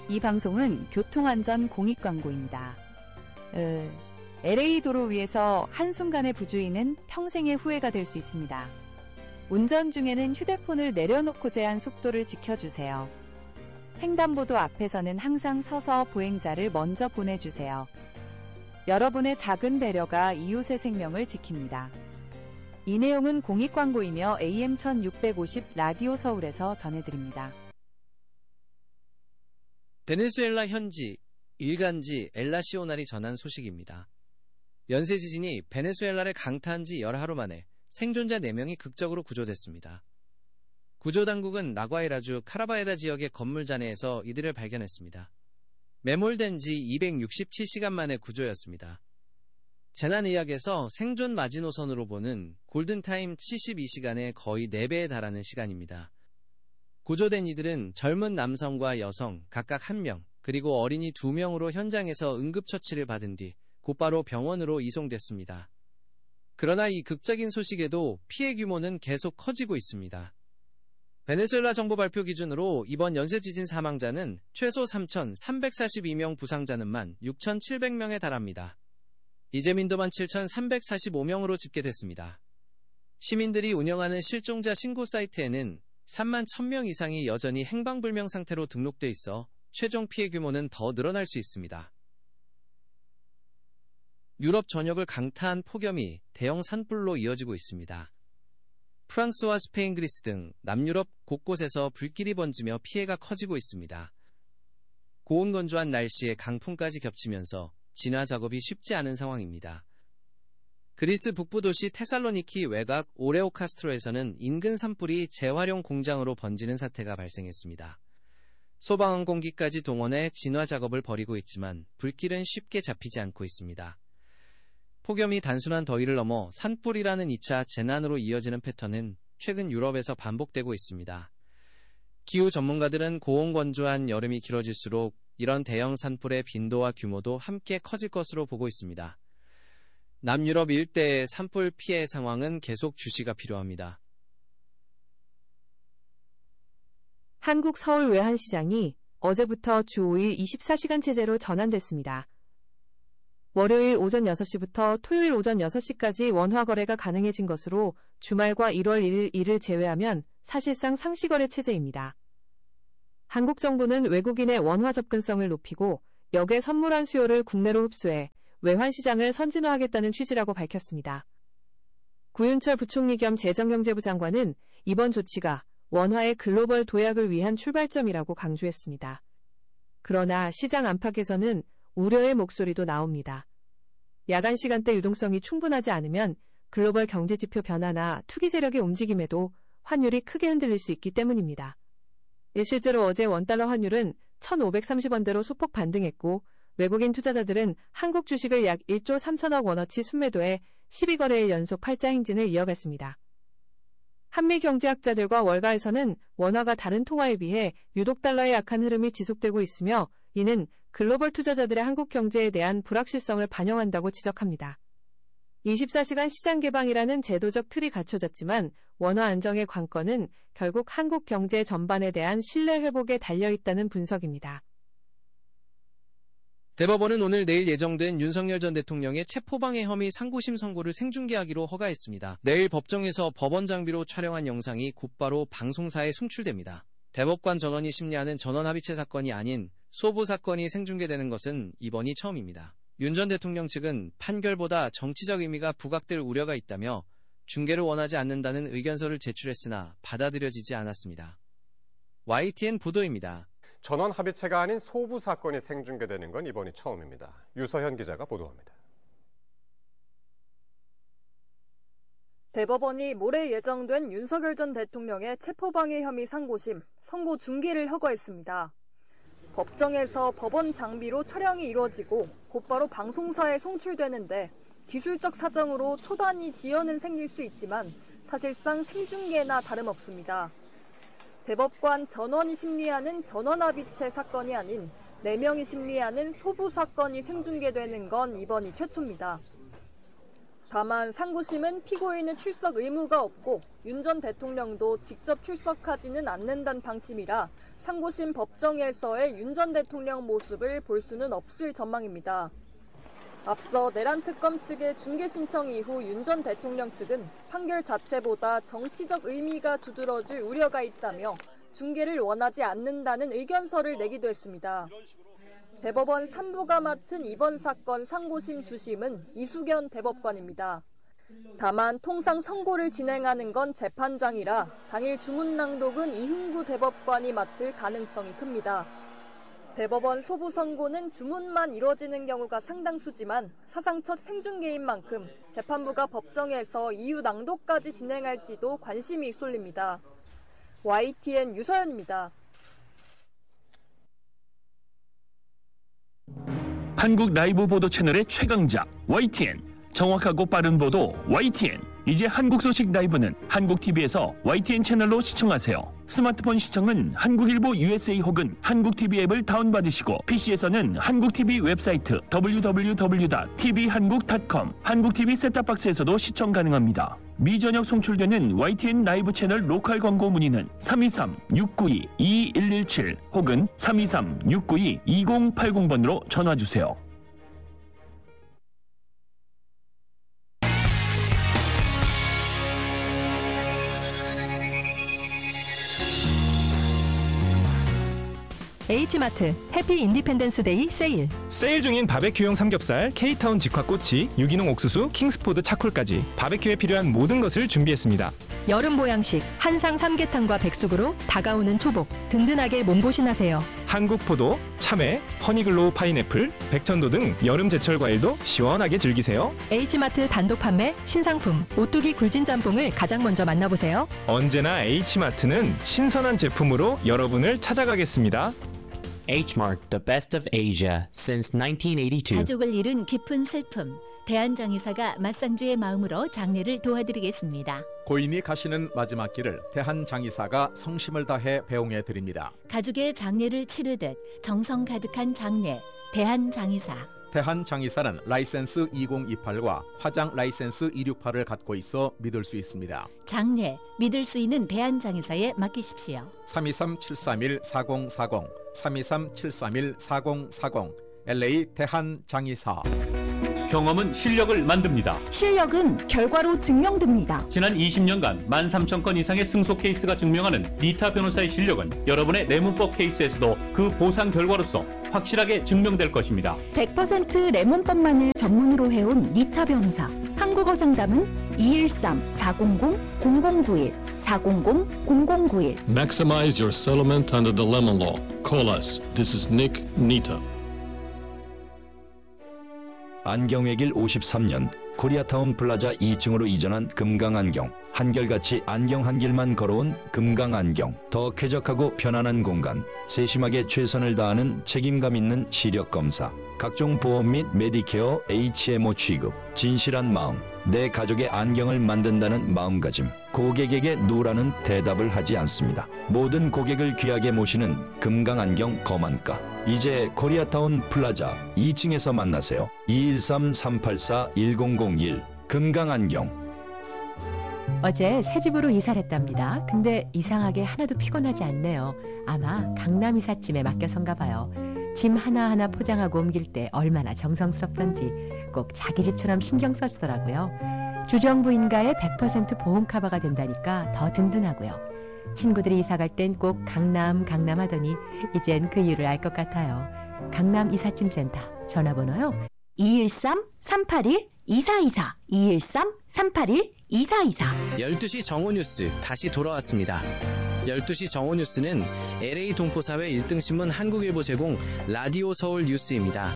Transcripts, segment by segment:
이 방송은 교통안전 공익광고입니다. LA 도로 위에서 한순간의 부주의는 평생의 후회가 될 수 있습니다. 운전 중에는 휴대폰을 내려놓고 제한 속도를 지켜주세요. 횡단보도 앞에서는 항상 서서 보행자를 먼저 보내주세요. 여러분의 작은 배려가 이웃의 생명을 지킵니다. 이 내용은 공익광고이며 AM 1650 라디오 서울에서 전해드립니다. 베네수엘라 현지, 일간지 엘라시오날이 전한 소식입니다. 연쇄 지진이 베네수엘라를 강타한 지 열하루 만에 생존자 4명이 극적으로 구조됐습니다. 구조당국은 라과이라주 카라바에다 지역의 건물 잔해에서 이들을 발견했습니다. 매몰된 지 267시간 만에 구조였습니다. 재난의학에서 생존 마지노선으로 보는 골든타임 72시간의 거의 4배에 달하는 시간입니다. 구조된 이들은 젊은 남성과 여성 각각 1명, 그리고 어린이 2명으로 현장에서 응급처치를 받은 뒤 곧바로 병원으로 이송됐습니다. 그러나 이 극적인 소식에도 피해 규모는 계속 커지고 있습니다. 베네수엘라 정부 발표 기준으로 이번 연쇄지진 사망자는 최소 3,342명, 부상자는 16,700명에 달합니다. 이재민도만 7,345명으로 집계됐습니다. 시민들이 운영하는 실종자 신고 사이트에는 3만 1,000명 이상이 여전히 행방불명 상태로 등록돼 있어 최종 피해 규모는 더 늘어날 수 있습니다. 유럽 전역을 강타한 폭염이 대형 산불로 이어지고 있습니다. 프랑스와 스페인, 그리스 등 남유럽 곳곳에서 불길이 번지며 피해가 커지고 있습니다. 고온건조한 날씨에 강풍까지 겹치면서 진화 작업이 쉽지 않은 상황입니다. 그리스 북부 도시 테살로니키 외곽 오레오카스트로에서는 인근 산불이 재활용 공장으로 번지는 사태가 발생했습니다. 소방항공기까지 동원해 진화 작업을 벌이고 있지만 불길은 쉽게 잡히지 않고 있습니다. 폭염이 단순한 더위를 넘어 산불이라는 2차 재난으로 이어지는 패턴은 최근 유럽에서 반복되고 있습니다. 기후 전문가들은 고온건조한 여름이 길어질수록 이런 대형 산불의 빈도와 규모도 함께 커질 것으로 보고 있습니다. 남유럽 일대의 산불 피해 상황은 계속 주시가 필요합니다. 한국 서울 외환시장이 어제부터 주 5일 24시간 체제로 전환됐습니다. 월요일 오전 6시부터 토요일 오전 6시까지 원화 거래가 가능해진 것으로 주말과 1월 1일 일을 제외하면 사실상 상시거래 체제입니다. 한국 정부는 외국인의 원화 접근성을 높이고 역의 선물한 수요를 국내로 흡수해 외환시장을 선진화하겠다는 취지라고 밝혔습니다. 구윤철 부총리 겸 재정경제부 장관은 이번 조치가 원화의 글로벌 도약을 위한 출발점이라고 강조했습니다. 그러나 시장 안팎에서는 우려의 목소리도 나옵니다. 야간 시간대 유동성이 충분하지 않으면 글로벌 경제지표 변화나 투기 세력의 움직임에도 환율이 크게 흔들릴 수 있기 때문입니다. 실제로 어제 원달러 환율은 1,530원대로 소폭 반등했고 외국인 투자자들은 한국 주식을 약 1조 3천억 원어치 순매도해 12거래일 연속 팔자 행진을 이어갔습니다. 한미 경제학자들과 월가에서는 원화가 다른 통화에 비해 유독 달러의 약한 흐름이 지속되고 있으며 이는 글로벌 투자자들의 한국 경제에 대한 불확실성을 반영한다고 지적합니다. 24시간 시장 개방이라는 제도적 틀이 갖춰졌지만 원화 안정의 관건은 결국 한국 경제 전반에 대한 신뢰 회복에 달려있다는 분석입니다. 대법원은 오늘 내일 예정된 윤석열 전 대통령의 체포방해 혐의 상고심 선고를 생중계하기로 허가했습니다. 내일 법정에서 법원 장비로 촬영한 영상이 곧바로 방송사에 송출됩니다. 대법관 전원이 심리하는 전원합의체 사건이 아닌 소부 사건이 생중계되는 것은 이번이 처음입니다. 윤 전 대통령 측은 판결보다 정치적 의미가 부각될 우려가 있다며 중계를 원하지 않는다는 의견서를 제출했으나 받아들여지지 않았습니다. YTN 보도입니다. 전원 합의체가 아닌 소부 사건이 생중계되는 건 이번이 처음입니다. 유서현 기자가 보도합니다. 대법원이 모레 예정된 윤석열 전 대통령의 체포방해 혐의 상고심, 선고 중계를 허가했습니다. 법정에서 법원 장비로 촬영이 이루어지고 곧바로 방송사에 송출되는데 기술적 사정으로 초단위 지연은 생길 수 있지만 사실상 생중계나 다름없습니다. 대법관 전원이 심리하는 전원합의체 사건이 아닌 4명이 심리하는 소부 사건이 생중계되는 건 이번이 최초입니다. 다만 상고심은 피고인은 출석 의무가 없고 윤 전 대통령도 직접 출석하지는 않는다는 방침이라 상고심 법정에서의 윤 전 대통령 모습을 볼 수는 없을 전망입니다. 앞서 내란 특검 측의 중계 신청 이후 윤 전 대통령 측은 판결 자체보다 정치적 의미가 두드러질 우려가 있다며 중계를 원하지 않는다는 의견서를 내기도 했습니다. 대법원 3부가 맡은 이번 사건 상고심 주심은 이수견 대법관입니다. 다만 통상 선고를 진행하는 건 재판장이라 당일 주문 낭독은 이흥구 대법관이 맡을 가능성이 큽니다. 대법원 소부 선고는 주문만 이뤄지는 경우가 상당수지만 사상 첫 생중계인 만큼 재판부가 법정에서 이유 낭독까지 진행할지도 관심이 쏠립니다. YTN 유서연입니다. 한국 라이브 보도 채널의 최강자 YTN, 정확하고 빠른 보도 YTN. 이제 한국 소식 라이브는 한국TV에서 YTN 채널로 시청하세요. 스마트폰 시청은 한국일보 USA 혹은 한국TV 앱을 다운받으시고 PC에서는 한국TV 웹사이트 www.tvhan국.com, 한국TV 셋탑박스에서도 시청 가능합니다. 미전역 송출되는 YTN 라이브 채널 로컬 광고 문의는 323-692-2117 혹은 323-692-2080번으로 전화주세요. H마트 해피 인디펜던스 데이 세일. 세일 중인 바베큐용 삼겹살, K타운 직화꼬치, 유기농 옥수수, 킹스포드 차콜까지 바베큐에 필요한 모든 것을 준비했습니다. 여름 보양식 한상 삼계탕과 백숙으로 다가오는 초복 든든하게 몸보신하세요. 한국 포도, 참외, 허니글로우 파인애플, 백천도 등 여름 제철 과일도 시원하게 즐기세요. H마트 단독 판매 신상품 오뚜기 굴진 짬뽕을 가장 먼저 만나보세요. 언제나 H마트는 신선한 제품으로 여러분을 찾아가겠습니다. H-Mart, the best of Asia since 1982. 가족을 잃은 깊은 슬픔. 대한장의사가 맞상주의 마음으로 장례를 도와드리겠습니다. 고인이 가시는 마지막 길을 대한장의사가 성심을 다해 배웅해 드립니다. 가족의 장례를 치르듯 정성 가득한 장례. 대한장의사. 대한장의사는 라이센스 2028과 화장 라이센스 268을 갖고 있어 믿을 수 있습니다. 장례, 믿을 수 있는 대한장의사에 맡기십시오. 323-731-4040, 323-731-4040, LA 대한장의사. 경험은 실력을 만듭니다. 실력은 결과로 증명됩니다. 지난 20년간 13,000건 이상의 승소 케이스가 증명하는 니타 변호사의 실력은 여러분의 내문법 케이스에서도 그 보상 결과로서 확실하게 증명될 것입니다. 100% 레몬법만을 전문으로 해온 니타 변호사. 한국어 상담은 213-400-0091, 400-0091. Maximize your settlement under the lemon law. Call us. This is Nick Nita. 안경의 길 53년 코리아타운 플라자 2층으로 이전한 금강안경. 한결같이 안경 한 길만 걸어온 금강안경. 더 쾌적하고 편안한 공간. 세심하게 최선을 다하는 책임감 있는 시력 검사. 각종 보험 및 메디케어 HMO 취급. 진실한 마음. 내 가족의 안경을 만든다는 마음가짐. 고객에게 노라는 대답을 하지 않습니다. 모든 고객을 귀하게 모시는 금강안경 검안가. 이제 코리아타운 플라자 2층에서 만나세요. 213-384-1001 금강안경. 어제 새 집으로 이사를 했답니다. 근데 이상하게 하나도 피곤하지 않네요. 아마 강남 이삿짐에 맡겨선가 봐요. 짐 하나하나 포장하고 옮길 때 얼마나 정성스럽던지 꼭 자기 집처럼 신경 써주더라고요. 주정부인가에 100% 보험 커버가 된다니까 더 든든하고요. 친구들이 이사갈 땐 꼭 강남 하더니 이젠 그 이유를 알 것 같아요. 강남 이삿짐센터 전화번호요. 213-381-2424 213-381-2424 12시 정오뉴스 다시 돌아왔습니다. 12시 정오뉴스는 LA 동포사회 1등신문 한국일보 제공 라디오 서울 뉴스입니다.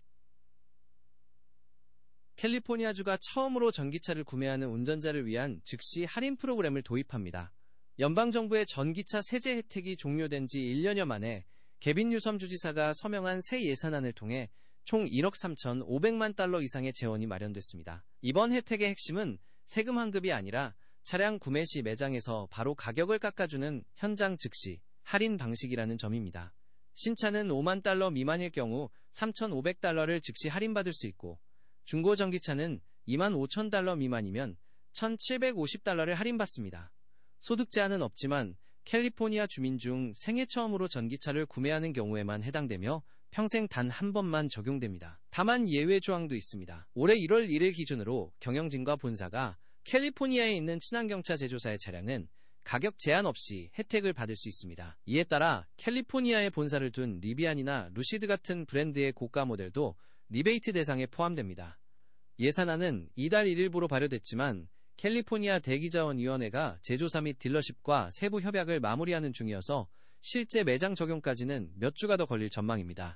캘리포니아주가 처음으로 전기차를 구매하는 운전자를 위한 즉시 할인 프로그램을 도입합니다. 연방정부의 전기차 세제 혜택이 종료된 지 1년여 만에 개빈 뉴섬 주지사가 서명한 새 예산안을 통해 총 1억 3,500만 달러 이상의 재원이 마련됐습니다. 이번 혜택의 핵심은 세금 환급이 아니라 차량 구매 시 매장에서 바로 가격을 깎아주는 현장 즉시 할인 방식이라는 점입니다. 신차는 5만 달러 미만일 경우 3,500달러를 즉시 할인받을 수 있고 중고 전기차는 $25,000 미만이면 $1,750를 할인받습니다. 소득 제한은 없지만 캘리포니아 주민 중 생애 처음으로 전기차를 구매하는 경우에만 해당되며 평생 단 한 번만 적용됩니다. 다만 예외 조항도 있습니다. 올해 1월 1일 기준으로 경영진과 본사가 캘리포니아에 있는 친환경차 제조사의 차량은 가격 제한 없이 혜택을 받을 수 있습니다. 이에 따라 캘리포니아에 본사를 둔 리비안이나 루시드 같은 브랜드의 고가 모델도 리베이트 대상에 포함됩니다. 예산안은 이달 1일부로 발효됐지만 캘리포니아 대기자원위원회가 제조사 및 딜러십과 세부 협약을 마무리하는 중이어서 실제 매장 적용까지는 몇 주가 더 걸릴 전망입니다.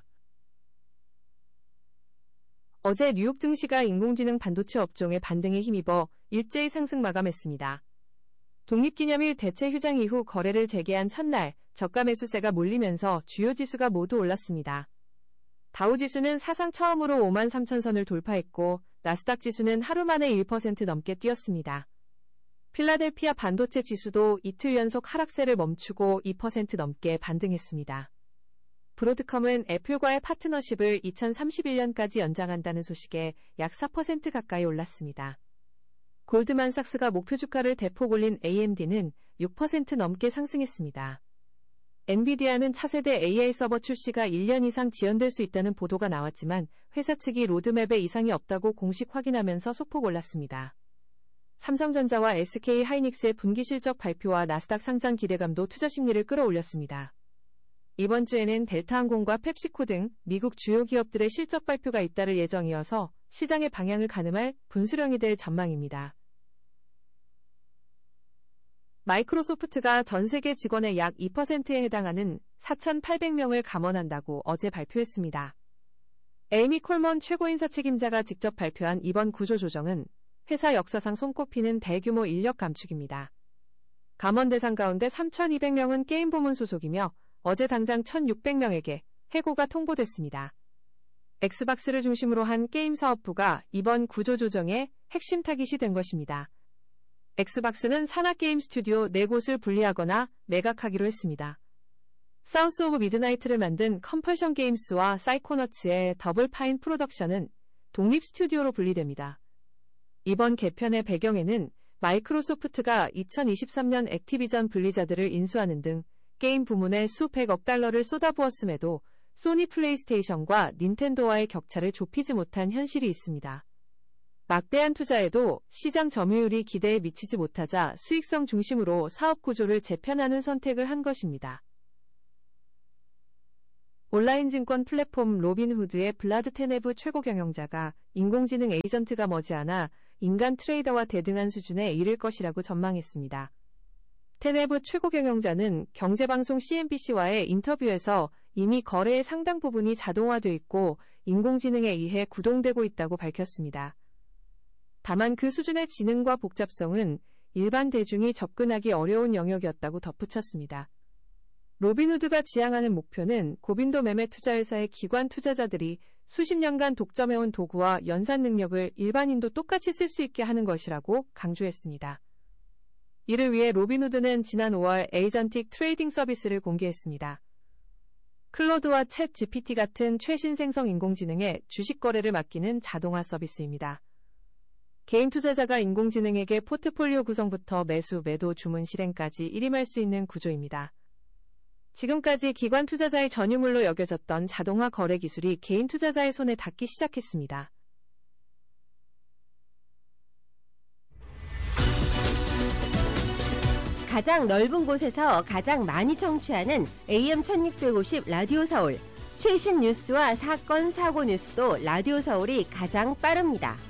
어제 뉴욕 증시가 인공지능 반도체 업종의 반등에 힘입어 일제히 상승 마감했습니다. 독립기념일 대체 휴장 이후 거래를 재개한 첫날 저가 매수세가 몰리면서 주요 지수가 모두 올랐습니다. 다우지수는 사상 처음으로 53,000선을 돌파했고 나스닥 지수는 하루 만에 1% 넘게 뛰었습니다. 필라델피아 반도체 지수도 이틀 연속 하락세를 멈추고 2% 넘게 반등했습니다. 브로드컴은 애플과의 파트너십을 2031년까지 연장한다는 소식에 약 4% 가까이 올랐습니다. 골드만삭스가 목표 주가를 대폭 올린 AMD는 6% 넘게 상승했습니다. 엔비디아는 차세대 AI 서버 출시가 1년 이상 지연될 수 있다는 보도가 나왔지만 회사 측이 로드맵에 이상이 없다고 공식 확인하면서 소폭 올랐습니다. 삼성전자와 SK하이닉스의 분기 실적 발표와 나스닥 상장 기대감도 투자 심리를 끌어올렸습니다. 이번 주에는 델타항공과 펩시코 등 미국 주요 기업들의 실적 발표가 잇따를 예정이어서 시장의 방향을 가늠할 분수령이 될 전망입니다. 마이크로소프트가 전 세계 직원의 약 2%에 해당하는 4,800명을 감원한다고 어제 발표했습니다. 에이미 콜먼 최고인사 책임자가 직접 발표한 이번 구조조정은 회사 역사상 손꼽히는 대규모 인력 감축입니다. 감원 대상 가운데 3,200명은 게임 부문 소속이며 어제 당장 1,600명에게 해고가 통보됐습니다. 엑스박스를 중심으로 한 게임 사업부가 이번 구조조정의 핵심 타깃이 된 것입니다. 엑스박스는 산하게임 스튜디오 4곳을 분리하거나 매각하기로 했습니다. 사우스 오브 미드나이트를 만든 컴펄션 게임스와 사이코너츠의 더블 파인 프로덕션은 독립 스튜디오로 분리됩니다. 이번 개편의 배경에는 마이크로소프트가 2023년 액티비전 블리자드를 인수하는 등 게임 부문에 수백억 달러를 쏟아부었음에도 소니 플레이스테이션과 닌텐도와의 격차를 좁히지 못한 현실이 있습니다. 막대한 투자에도 시장 점유율이 기대에 미치지 못하자 수익성 중심으로 사업 구조를 재편하는 선택을 한 것입니다. 온라인 증권 플랫폼 로빈후드의 블라드 테네브 최고 경영자가 인공지능 에이전트가 머지않아 인간 트레이더와 대등한 수준에 이를 것이라고 전망했습니다. 테네브 최고 경영자는 경제방송 CNBC와의 인터뷰에서 이미 거래의 상당 부분이 자동화돼 있고 인공지능에 의해 구동되고 있다고 밝혔습니다. 다만 그 수준의 지능과 복잡성은 일반 대중이 접근하기 어려운 영역이었다고 덧붙였습니다. 로빈후드가 지향하는 목표는 고빈도 매매 투자회사의 기관 투자자들이 수십 년간 독점해온 도구와 연산 능력을 일반인도 똑같이 쓸 수 있게 하는 것이라고 강조했습니다. 이를 위해 로빈후드는 지난 5월 에이전틱 트레이딩 서비스를 공개했습니다. 클로드와 챗 GPT 같은 최신 생성 인공지능의 주식 거래를 맡기는 자동화 서비스입니다. 개인 투자자가 인공지능에게 포트폴리오 구성부터 매수, 매도, 주문 실행까지 일임할 수 있는 구조입니다. 지금까지 기관 투자자의 전유물로 여겨졌던 자동화 거래 기술이 개인 투자자의 손에 닿기 시작했습니다. 가장 넓은 곳에서 가장 많이 청취하는 AM 1650 라디오 서울. 최신 뉴스와 사건, 사고 뉴스도 라디오 서울이 가장 빠릅니다.